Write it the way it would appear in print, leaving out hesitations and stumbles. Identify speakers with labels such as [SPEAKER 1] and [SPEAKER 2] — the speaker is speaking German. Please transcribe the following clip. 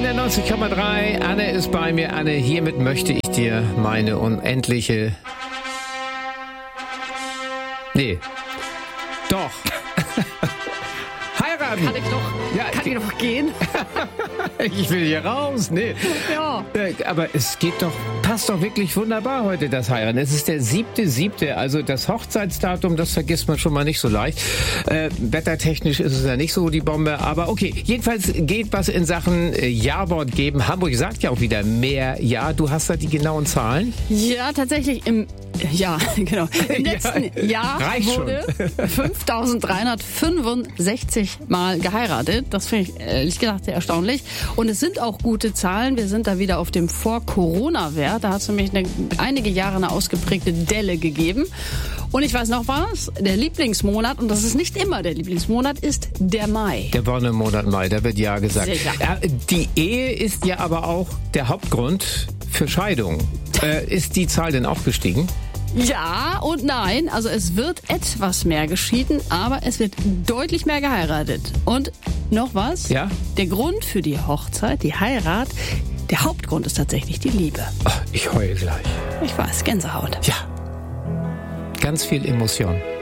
[SPEAKER 1] der 90,3. Anne ist bei mir. Anne, hiermit möchte ich dir meine unendliche... Nee. Doch. Heiraten.
[SPEAKER 2] Kann ich noch gehen?
[SPEAKER 1] Ich will hier raus. Nee.
[SPEAKER 2] Ja.
[SPEAKER 1] Aber es geht doch, passt doch wirklich wunderbar heute, das Heiraten. Es ist der 7.7., also das Hochzeitsdatum, das vergisst man schon mal nicht so leicht. Wettertechnisch ist es ja nicht so die Bombe, aber okay. Jedenfalls geht was in Sachen Jawort geben. Hamburg sagt ja auch wieder mehr Ja. Du hast da die genauen Zahlen?
[SPEAKER 2] Ja, tatsächlich im letzten Jahr wurde 5.365 Mal geheiratet. Das finde ich ehrlich gesagt sehr erstaunlich. Und es sind auch gute Zahlen. Wir sind da wieder auf dem Vor-Corona-Wert. Da hat es nämlich einige Jahre eine ausgeprägte Delle gegeben. Und ich weiß noch was, der Lieblingsmonat, und das ist nicht immer der Lieblingsmonat, ist der Mai.
[SPEAKER 1] Der Wonnemonat Mai, da wird Ja gesagt.
[SPEAKER 2] Sicher.
[SPEAKER 1] Ja, die Ehe ist ja aber auch der Hauptgrund für Scheidung. Ist die Zahl denn auch gestiegen?
[SPEAKER 2] Ja und nein. Also es wird etwas mehr geschieden, aber es wird deutlich mehr geheiratet. Und noch was?
[SPEAKER 1] Ja?
[SPEAKER 2] Der Grund für die Hochzeit, die Heirat, der Hauptgrund ist tatsächlich die Liebe.
[SPEAKER 1] Ach, ich heule gleich.
[SPEAKER 2] Ich weiß, Gänsehaut.
[SPEAKER 1] Ja. Ganz viel Emotion.